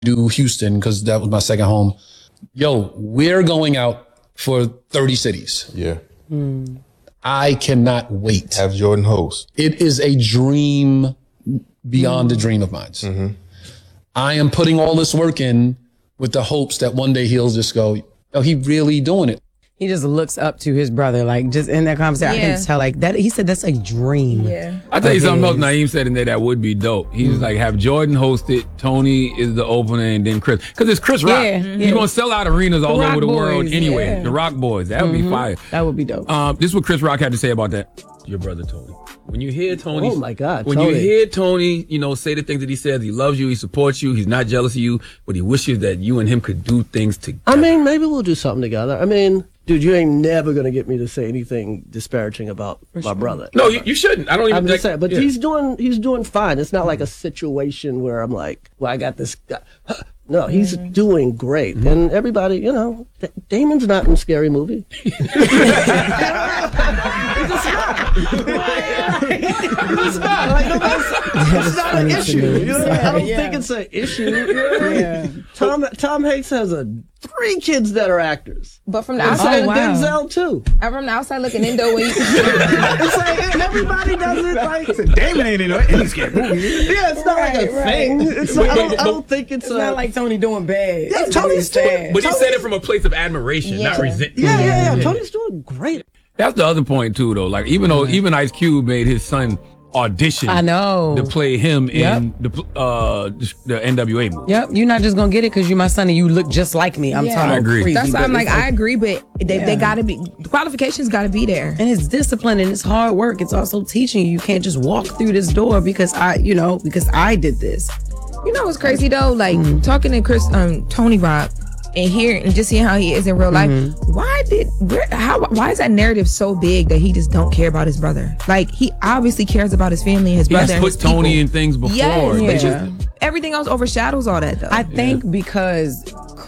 do Houston because that was my second home. Yo, we're going out for 30 cities. Yeah. I cannot wait. Have Jordan host. It is a dream beyond a dream of mine. Mm-hmm. I am putting all this work in with the hopes that one day he'll just go, oh, he really doing it. He just looks up to his brother, like just in that conversation. I can tell, like that. He said that's a dream. Yeah. I'll tell you something else Naeem said in there that would be dope. He's like, have Jordan host it, Tony is the opener, and then Chris. Because it's Chris Rock. Yeah, You're going to sell out arenas all over the world Boys, anyway. yeah. The Rock Boys. That would be fire. That would be dope. This is what Chris Rock had to say about that. Your brother Tony. When you hear Tony, oh my God, when Tony. you hear Tony, say the things that he says, he loves you, he supports you, he's not jealous of you, but he wishes that you and him could do things together. I mean, maybe we'll do something together. I mean, dude, you ain't never gonna get me to say anything disparaging about my brother. No, you shouldn't. I don't even. I'm just saying, but he's doing fine. It's not like a situation where I'm like, well, I got this guy. No, he's doing great, and everybody, Damon's not in Scary Movie. He's a star. Like, it's not an issue. I don't think it's an issue. Tom Hanks has 3 kids that are actors. But from the outside, Denzel too. From the outside looking in, though, when you it's like everybody does it. Like Damon ain't in any Scary Movie. Yeah, it's not like a thing. It's I don't think it's not like Tony doing bad. Yeah, Tony's doing. But he said it from a place of admiration, not resentment. Yeah. Tony's doing great. That's the other point too, though. Like even Ice Cube made his son audition. I know. To play him in the NWA movie. Yep, you're not just gonna get it because you're my son and you look just like me. I'm talking. I agree. Crazy, that's why I'm like, I agree, but they gotta be, the qualifications gotta be there. And it's discipline and it's hard work. It's also teaching you. You can't just walk through this door because I did this. You know what's crazy though? Like talking to Tony Rock and just seeing how he is in real life. Why is that narrative so big that he just don't care about his brother? Like he obviously cares about his family and his brother. He has put Tony in things before. Yes, but everything else overshadows all that though. I think because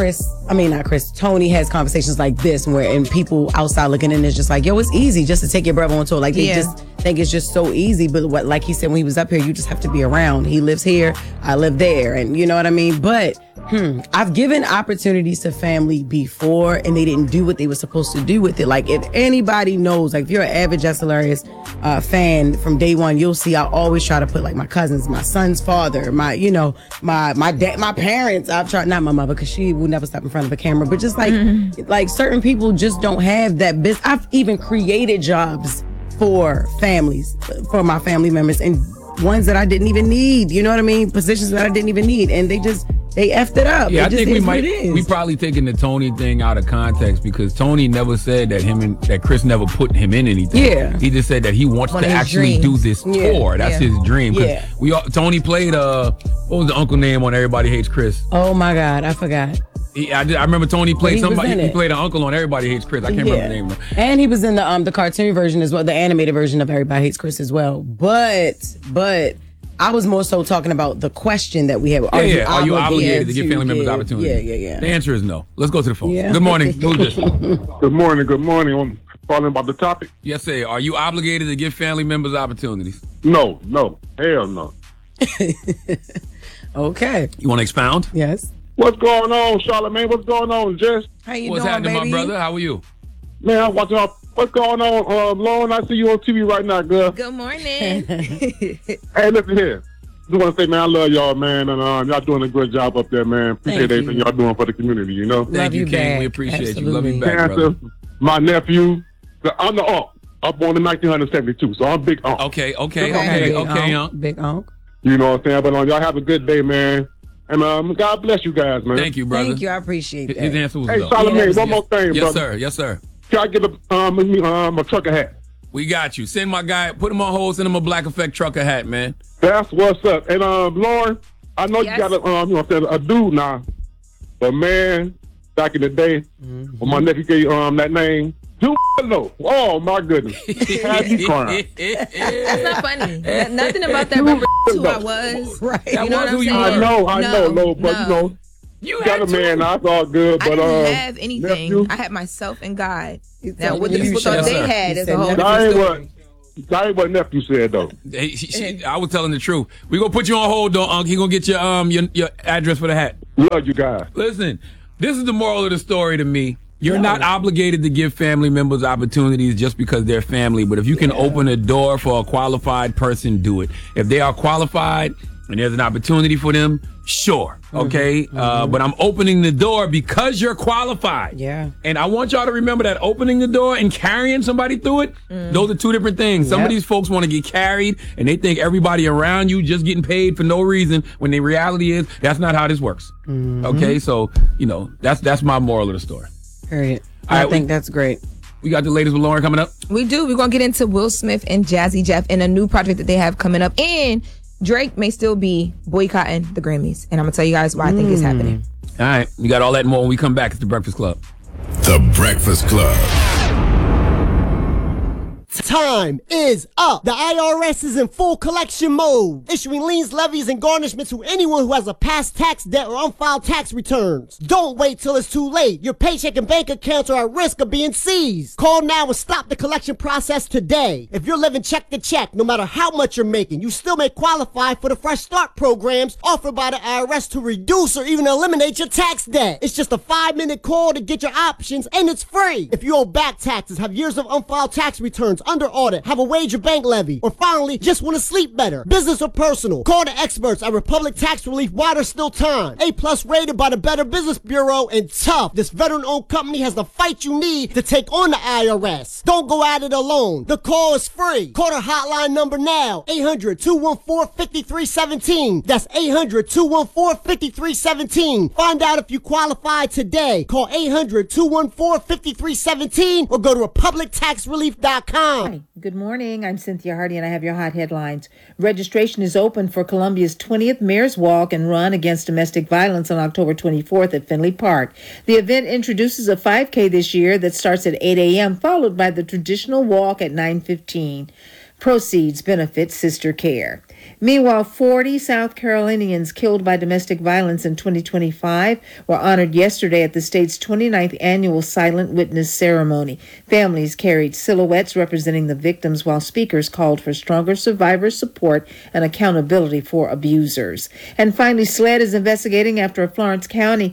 Tony has conversations like this and people outside looking in is just like, yo, it's easy just to take your brother on tour. Like they just think it's just so easy. But like he said when he was up here, you just have to be around. He lives here, I live there, and you know what I mean? But I've given opportunities to family before and they didn't do what they were supposed to do with it. Like if anybody knows, like if you're an avid Just Hilarious fan from day one, you'll see I always try to put like my cousins, my son's father, my dad, my parents. I've tried, not my mother because she will never stop in front of a camera, but just like certain people just don't have that business. I've even created jobs for families, for my family members, and ones that I didn't even need, you know what I mean? Positions that I didn't even need, and they effed it up. Yeah, I think we probably taking the Tony thing out of context because Tony never said that Chris never put him in anything. Yeah. He just said that he wants to actually do this tour. That's his dream. Yeah. Tony played, what was the uncle name on Everybody Hates Chris? Oh my God, I forgot. I remember Tony played somebody. He played an uncle on Everybody Hates Chris. I can't remember the name though. And he was in the cartoon version as well, the animated version of Everybody Hates Chris as well. But I was more so talking about the question that we have. Are you obligated to give family members opportunity? Yeah. The answer is no. Let's go to the phone. Yeah. Good morning. Who's this? Good morning. I'm calling about the topic. Yes, sir. Are you obligated to give family members opportunities? No. Hell no. Okay. You want to expound? Yes. What's going on, Charlamagne? What's going on, Jess? How you What's doing, happening, baby? my brother? How are you? Man, I'm watching out. What's going on, Lauren? I see you on TV right now, girl. Good morning. Hey, listen here. Just want to say, man, I love y'all, man, and y'all doing a great job up there, man. Appreciate everything y'all doing for the community, you know? Thank you, King. We appreciate you. Love you back, brother. My nephew, I'm the uncle. I'm born in 1972, so I'm big uncle. Okay, Unc. Big Unc. You know what I'm saying? But y'all have a good day, man. And God bless you guys, man. Thank you, brother. Thank you. I appreciate that. His answer was hey, no. Charlamagne, one more thing, yes, brother. Yes, sir. Can I get a trucker hat? We got you. Send my guy, put him on hold, send him a Black Effect trucker hat, man. That's what's up. And Lauren, I know you got a dude now, but man, back in the day, when my nephew gave that name, oh my goodness, had me crying. That's not funny. Nothing about that represents who I was. Right. You know what I'm saying? I know, Lo, but you got a man. I thought good, but I didn't have anything. nephew? I had myself and God. Now, what what the people thought they had is a whole That different ain't story. that ain't what nephew said though. I was telling the truth. We gonna put you on hold, though, Unc. He gonna get your address for the hat. Love you guys. Listen, this is the moral of the story to me. You're not obligated to give family members opportunities just because they're family. But if you can open a door for a qualified person, do it. If they are qualified and there's an opportunity for them, sure. Okay. But I'm opening the door because you're qualified. Yeah. And I want y'all to remember that opening the door and carrying somebody through it, those are two different things. Some of these folks want to get carried and they think everybody around you just getting paid for no reason when the reality is that's not how this works. Okay. So, that's my moral of the story. Period. I think that's great. We got the latest with Lauren coming up. We do. We're going to get into Will Smith and Jazzy Jeff and a new project that they have coming up. And Drake may still be boycotting the Grammys. And I'm going to tell you guys why I think it's happening. All right. We got all that and more when we come back. It's The Breakfast Club. The Breakfast Club. Time is up. The IRS is in full collection mode, issuing liens, levies, and garnishments to anyone who has a past tax debt or unfiled tax returns. Don't wait till it's too late. Your paycheck and bank accounts are at risk of being seized. Call now and stop the collection process today. If you're living check to check, no matter how much you're making, you still may qualify for the Fresh Start programs offered by the IRS to reduce or even eliminate your tax debt. It's just a 5-minute call to get your options, and it's free. If you owe back taxes, have years of unfiled tax returns under audit, have a wage or bank levy, or finally just want to sleep better, business or personal, call the experts at Republic Tax Relief while there's still time. A+ rated by the Better Business Bureau, and tough. This veteran-owned company has the fight you need to take on the IRS. Don't go at it alone. The call is free. Call the hotline number now, 800-214-5317. That's 800-214-5317. Find out if you qualify today. Call 800-214-5317 or go to republictaxrelief.com. Hi, good morning. I'm Cynthia Hardy and I have your hot headlines. Registration is open for Columbia's 20th Mayor's Walk and Run Against Domestic Violence on October 24th at Finley Park. The event introduces a 5K this year that starts at 8 a.m., followed by the traditional walk at 9:15. Proceeds benefit Sister Care. Meanwhile, 40 South Carolinians killed by domestic violence in 2025 were honored yesterday at the state's 29th annual Silent Witness Ceremony. Families carried silhouettes representing the victims, while speakers called for stronger survivor support and accountability for abusers. And finally, SLED is investigating after Florence County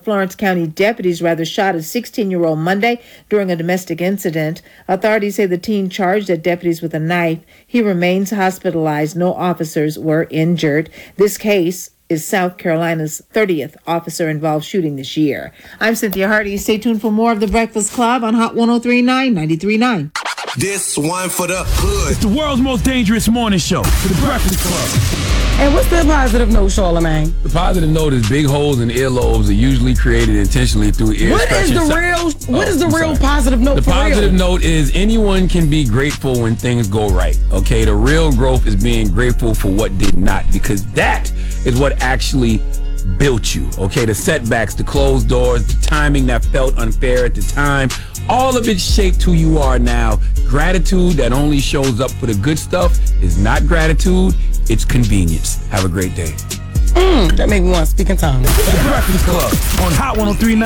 deputies shot a 16-year-old Monday during a domestic incident. Authorities say the teen charged at deputies with a knife. He remains hospitalized. No officers were injured. This case is South Carolina's 30th officer-involved shooting this year. I'm Cynthia Hardy. Stay tuned for more of The Breakfast Club on Hot 103.9, 93.9. This one for the hood. It's the world's most dangerous morning show. The Breakfast Club. And what's the positive note, Charlamagne? The positive note is big holes in earlobes are usually created intentionally through ear scratching. What is the real positive note? The positive note is anyone can be grateful when things go right. Okay, the real growth is being grateful for what did not, because that is what actually built you. Okay, the setbacks, the closed doors, the timing that felt unfair at the time, all of it shaped who you are now. Gratitude that only shows up for the good stuff is not gratitude, it's convenience. Have a great day. That made me want to speak in tongues. The Breakfast Club on Hot 103.9,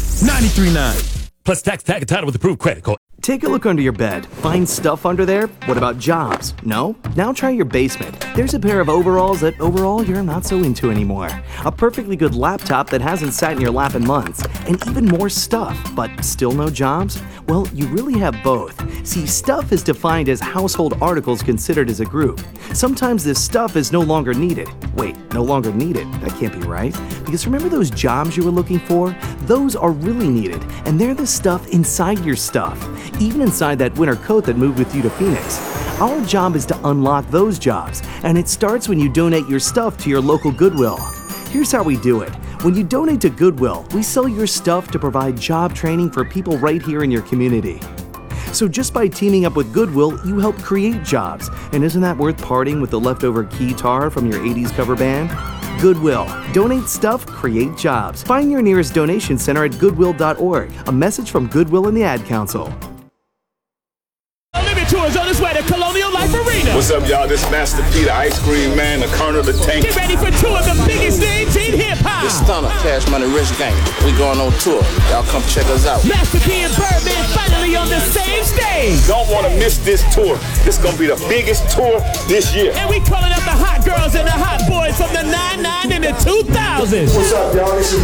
93.9. Plus tax tag and title with approved credit. Call. Take a look under your bed. Find stuff under there? What about jobs? No? Now try your basement. There's a pair of overalls that overall you're not so into anymore. A perfectly good laptop that hasn't sat in your lap in months. And even more stuff, but still no jobs? Well, you really have both. See, stuff is defined as household articles considered as a group. Sometimes this stuff is no longer needed. Wait, no longer needed? That can't be right. Because remember those jobs you were looking for? Those are really needed, and they're the stuff inside your stuff. Even inside that winter coat that moved with you to Phoenix. Our job is to unlock those jobs, and it starts when you donate your stuff to your local Goodwill. Here's how we do it. When you donate to Goodwill, we sell your stuff to provide job training for people right here in your community. So just by teaming up with Goodwill, you help create jobs. And isn't that worth parting with the leftover guitar from your 80s cover band? Goodwill. Donate stuff, create jobs. Find your nearest donation center at goodwill.org. A message from Goodwill and the Ad Council. Tours on his way to Colonial Life Arena. What's up, y'all? This is Master P, the Ice Cream Man, the Colonel, the Tank. Get ready for two of the biggest names in hip-hop. Pow! This Stunner, Cash Money Rich Gang. We going on tour. Y'all come check us out. Master P and Birdman finally on the same stage. Don't want to miss this tour. This is going to be the biggest tour this year. And we calling up the hot girls and the hot boys from the 99 and the 2000s. What's up, y'all? This is